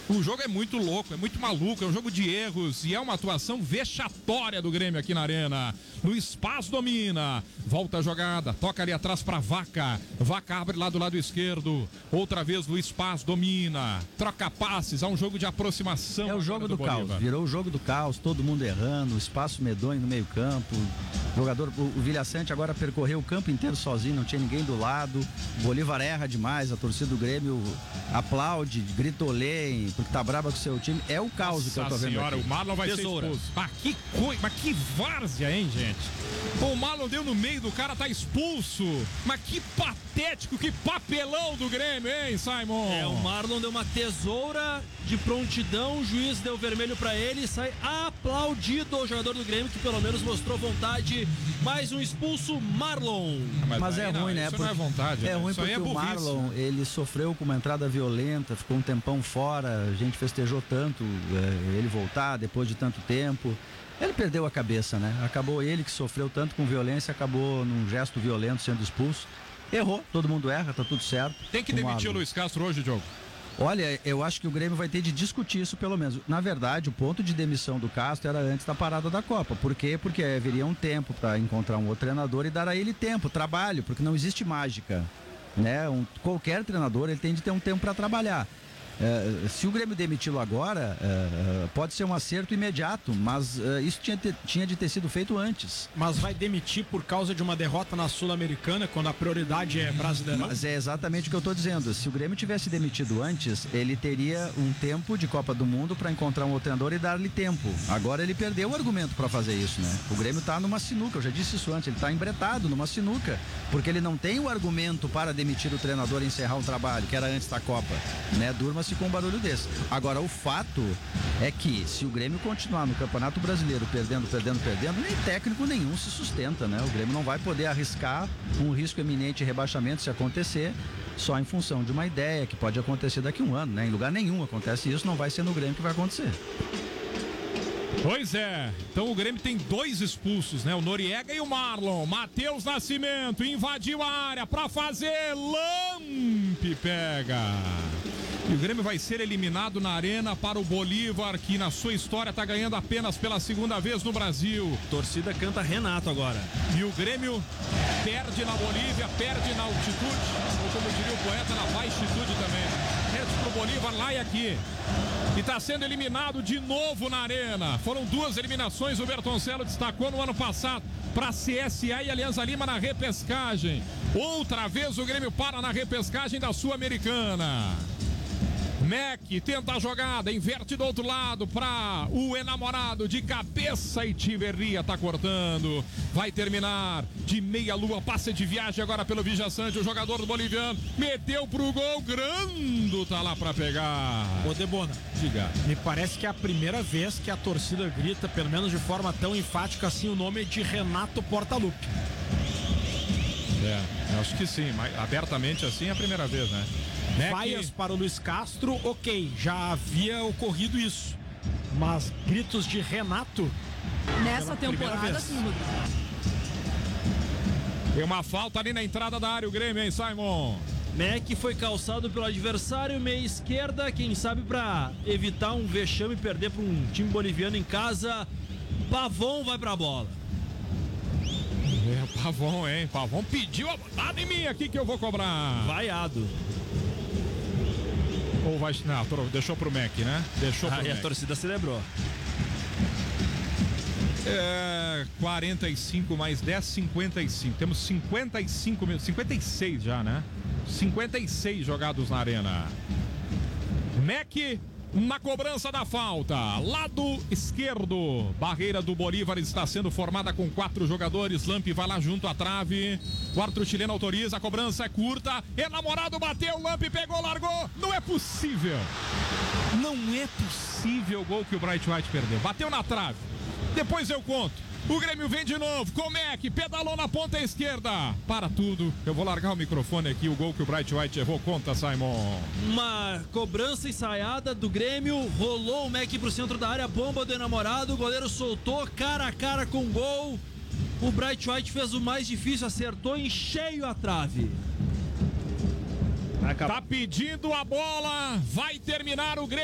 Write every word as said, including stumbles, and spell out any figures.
O jogo é muito louco, é muito maluco, é um jogo de erros e é uma atuação vexatória do Grêmio aqui na arena. Luiz Paz domina, volta a jogada, toca ali atrás pra Vaca, Vaca abre lá do lado esquerdo, outra vez Luiz Paz domina, troca passes, é um jogo de aproximação. É o jogo do, do caos, virou o jogo do caos, todo mundo errando, espaço medonho no meio campo, jogador, o, o Vilhaçante agora percorreu o campo inteiro sozinho, não tinha ninguém do lado, o Bolívar erra demais, a torcida do Grêmio aplaude, grita olê, porque tá brava com o seu time, é o caos. Nossa que eu tô vendo senhora, aqui. O Marlon vai Tesoura. ser expulso. Mas que coisa, mas que várzea, hein, gente? O Marlon deu no meio do cara, tá expulso. Mas que patético, que papelão do Grêmio, hein, Simon? É, o Marlon deu uma tesoura de prontidão, o juiz deu vermelho pra ele e sai aplaudido o jogador do Grêmio, que pelo menos mostrou vontade. Mais um expulso, Marlon. Mas, mas é não, ruim, né? Isso porque não é vontade. É né? ruim isso porque é o Marlon, ele sofreu com uma entrada violenta, ficou um tempão fora, a gente festejou tanto é, ele voltar depois de tanto tempo. Ele perdeu a cabeça, né? Acabou ele que sofreu tanto com violência, acabou num gesto violento sendo expulso. Errou, todo mundo erra, tá tudo certo. Tem que demitir o Luiz Castro hoje, Diogo? Olha, eu acho que o Grêmio vai ter de discutir isso pelo menos. Na verdade, o ponto de demissão do Castro era antes da parada da Copa. Por quê? Porque haveria um tempo para encontrar um outro treinador e dar a ele tempo, trabalho, porque não existe mágica, né? Um, qualquer treinador ele tem de ter um tempo para trabalhar. É, se o Grêmio demiti-lo agora, é, pode ser um acerto imediato, mas é, isso tinha, te, tinha de ter sido feito antes. Mas vai demitir por causa de uma derrota na Sul-Americana, quando a prioridade é brasileirão? Mas é exatamente o que eu estou dizendo. Se o Grêmio tivesse demitido antes, ele teria um tempo de Copa do Mundo para encontrar um outro treinador e dar-lhe tempo. Agora ele perdeu o argumento para fazer isso, né? O Grêmio está numa sinuca, eu já disse isso antes, ele está embretado numa sinuca, porque ele não tem o argumento para demitir o treinador e encerrar o trabalho, que era antes da Copa, né? Durma com um barulho desse. Agora, o fato é que se o Grêmio continuar no Campeonato Brasileiro perdendo, perdendo, perdendo, nem técnico nenhum se sustenta, né? O Grêmio não vai poder arriscar um risco eminente de rebaixamento se acontecer, só em função de uma ideia que pode acontecer daqui a um ano, né? Em lugar nenhum acontece isso, não vai ser no Grêmio que vai acontecer. Pois é, então o Grêmio tem dois expulsos, né? O Noriega e o Marlon. Matheus Nascimento invadiu a área pra fazer lampe, pega. E o Grêmio vai ser eliminado na arena para o Bolívar, que na sua história está ganhando apenas pela segunda vez no Brasil. Torcida canta Renato agora. E o Grêmio perde na Bolívia, perde na altitude, ou como diria o poeta, na baixitude também. Perde pro Bolívar lá e aqui. E está sendo eliminado de novo na arena. Foram duas eliminações, o Bertoncello destacou no ano passado para C S A e Alianza Lima na repescagem. Outra vez o Grêmio para na repescagem da Sul-Americana. Mac tenta a jogada, inverte do outro lado para o enamorado de cabeça e Tiberria tá cortando. Vai terminar de meia lua, passa de viagem agora pelo Vilhaçante, o jogador do boliviano meteu pro gol, Grando tá lá para pegar. Ô Debona, diga. Me parece que é a primeira vez que a torcida grita, pelo menos de forma tão enfática assim, o nome de Renato Portaluppi. É, eu acho que sim, mas abertamente assim é a primeira vez, né? Vaias para o Luiz Castro, ok, já havia ocorrido isso, mas gritos de Renato nessa temporada sim. Tem uma falta ali na entrada da área, o Grêmio, hein, Simon? Mac foi calçado pelo adversário, meia esquerda, quem sabe para evitar um vexame e perder para um time boliviano em casa. Pavon vai pra bola. É, Pavon, hein? Pavon pediu a botada em mim aqui que eu vou cobrar. Vaiado. Ou vai. Não, deixou pro Mac, né? Deixou pro Aí Mac. a torcida celebrou. É. quarenta e cinco mais dez, cinquenta e cinco. Temos cinquenta e cinco mil. cinquenta e seis já, né? cinquenta e seis jogados na arena. Mac na cobrança da falta. Lado esquerdo. Barreira do Bolívar está sendo formada com quatro jogadores. Lampe vai lá junto à trave. O árbitro chileno autoriza. A cobrança é curta. Enamorado bateu. Lampe pegou, largou. Não é possível. Não é possível o gol que o Bright White perdeu. Bateu na trave. Depois eu conto. O Grêmio vem de novo, Comec, pedalou na ponta esquerda. Para tudo, eu vou largar o microfone aqui, o gol que o Bright White errou, conta, Simon. Uma cobrança ensaiada do Grêmio, rolou o Mac pro centro da área, bomba do enamorado, o goleiro soltou, cara a cara com o gol. O Bright White fez o mais difícil, acertou em cheio a trave. Tá pedindo a bola, vai terminar o Grêmio.